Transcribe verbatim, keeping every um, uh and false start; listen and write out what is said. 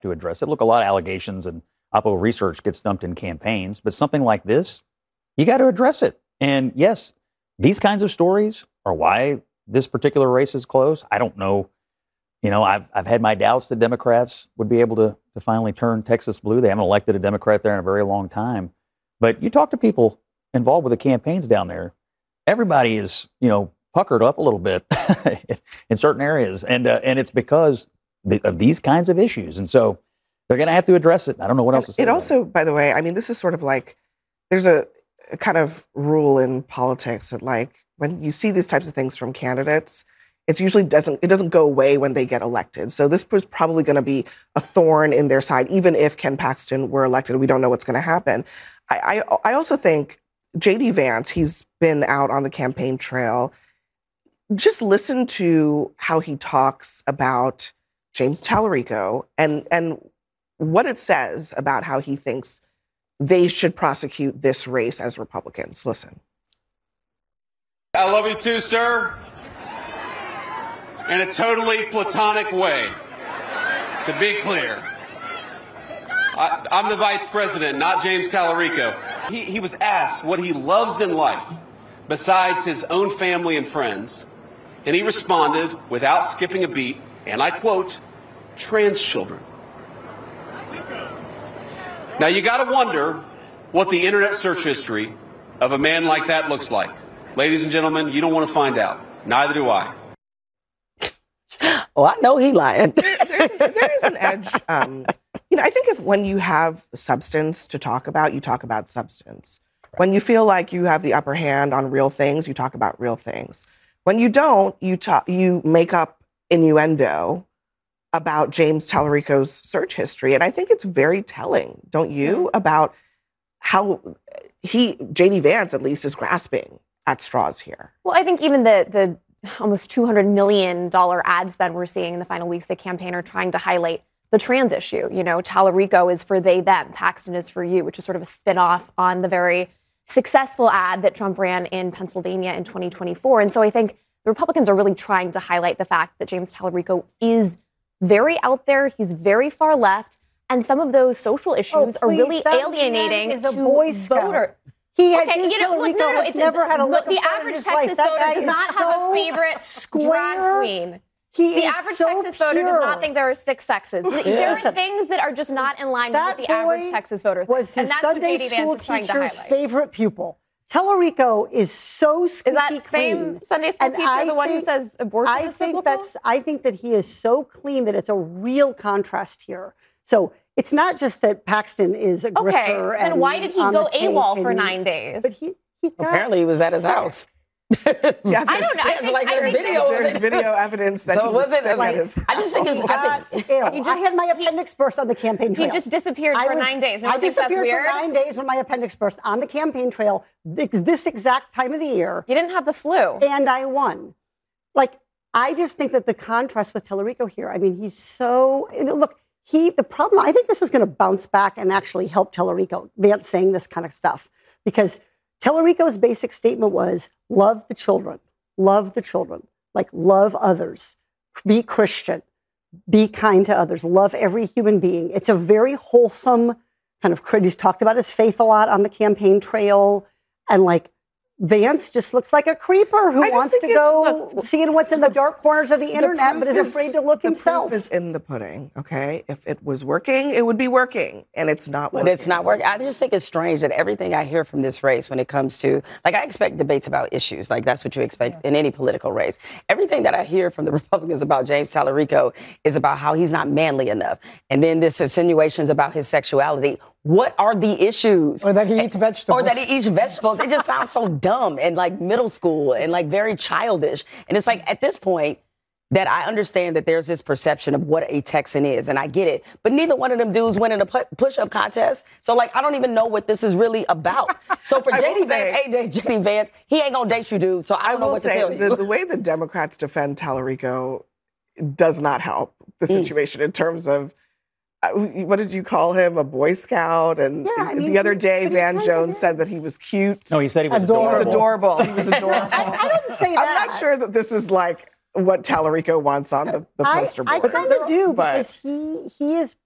to address it. Look, a lot of allegations and Oppo research gets dumped in campaigns, but something like this, you got to address it. And yes, these kinds of stories are why this particular race is close. I don't know. You know, I've I've had my doubts that Democrats would be able to, to finally turn Texas blue. They haven't elected a Democrat there in a very long time. But you talk to people involved with the campaigns down there, everybody is, you know, puckered up a little bit in certain areas. And uh, and it's because of these kinds of issues. And so they're going to have to address it. I don't know what else to say. It also, by the way, I mean, this is sort of like, there's a, a kind of rule in politics that, like, when you see these types of things from candidates, it's usually doesn't, it doesn't go away when they get elected. So this was probably going to be a thorn in their side, even if Ken Paxton were elected. We don't know what's going to happen. I, I, I also think J D Vance, he's been out on the campaign trail. Just listen to how he talks about James Tallarico and, and what it says about how he thinks they should prosecute this race as Republicans. Listen. I love you too, sir. In a totally platonic way, to be clear. I, I'm the vice president, not James Tallarico. He, he was asked what he loves in life besides his own family and friends, and he responded without skipping a beat, and I quote, trans children. Now you gotta wonder what the internet search history of a man like that looks like. Ladies and gentlemen, you don't want to find out. Neither do I. Oh, I know he lying. there, there's, there is an edge. Um, you know, I think if when you have substance to talk about, you talk about substance. When you feel like you have the upper hand on real things, you talk about real things. When you don't, you talk, you make up innuendo about James Tallarico's search history. And I think it's very telling, don't you, about how he, J D Vance at least, is grasping at straws here. Well, I think even the the almost two hundred million dollars ad spend we're seeing in the final weeks of the campaign are trying to highlight the trans issue. You know, Tallarico is for they, them. Paxton is for you, which is sort of a spin-off on the very successful ad that Trump ran in Pennsylvania in twenty twenty-four. And so I think the Republicans are really trying to highlight the fact that James Tallarico is very out there. He's very far left. And some of those social issues oh, are really that alienating is a to Boy Scout. voter. He had okay, James you know, Tallarico no, no, has never had a look the of fun average in his Texas life. That voter guy does is not so have a favorite square. drag queen. He the is average so Texas voter pure. does not think there are six sexes. Yeah. There are Listen, things that are just not in line that with what the average Texas voter thinks. was his and that's Sunday what J D school Vance is trying to teacher's highlight. favorite pupil. Tallarico is so squeaky clean. Is that clean. same Sunday school and teacher I the one who think, says abortion I is think biblical? that's. I think that he is so clean that it's a real contrast here. So it's not just that Paxton is a grifter. Okay, then and why did he on go the tape AWOL for and- nine days? But he, he got Apparently he was at his house. Yeah, I don't know. I think, like I there's think video of There's it. video evidence that So he was was it sick like- at his I just think it's- house. I got think- ill. He just- I had my he- appendix burst on the campaign trail. He just disappeared I for was- nine days. No I one thinks that's disappeared weird. for nine days when my appendix burst on the campaign trail this, this exact time of the year. You didn't have the flu. And I won. Like, I just think that the contrast with Tallarico here, I mean, he's so, look, he, the problem, I think this is going to bounce back and actually help Tallarico, Vance saying this kind of stuff. Because Tallarico's basic statement was, love the children, love the children, like love others, be Christian, be kind to others, love every human being. It's a very wholesome kind of crit. He's talked about his faith a lot on the campaign trail. And like, Vance just looks like a creeper who I just wants to think go it's- seeing what's in the dark corners of the internet, but is proof afraid to look the himself. proof is in the pudding, okay? If it was working, it would be working, and it's not working. But it's not working. I just think it's strange that everything I hear from this race when it comes to, like, I expect debates about issues. Like, that's what you expect yeah. in any political race. Everything that I hear from the Republicans about James Tallarico is about how he's not manly enough. And then this insinuations about his sexuality. What are the issues? Or that he eats vegetables. Or that he eats vegetables. It just sounds so dumb and like middle school and like very childish. And it's like at this point that I understand that there's this perception of what a Texan is, and I get it. But neither one of them dudes went in a pu- push-up contest. So like I don't even know what this is really about. So for J D Vance, hey, J D Vance, he ain't gonna date you, dude. So I don't I know will what say, to tell the, you. the way the Democrats defend Tallarico does not help the situation mm. in terms of. What did you call him? A Boy Scout? And yeah, I mean, the other he, day, Van Jones is. said that he was cute. No, he said he was adorable. adorable. He was adorable. He was adorable. I, I didn't say that. I'm not sure that this is like what Tallarico wants on the, the poster I, board. I kind of do but, because he he is